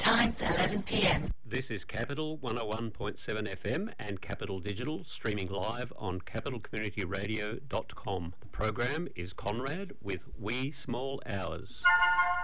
Time's 11 p.m. This is Capital 101.7 FM and Capital Digital, streaming live on capitalcommunityradio.com. The program is Conrad with Wee Small Hours.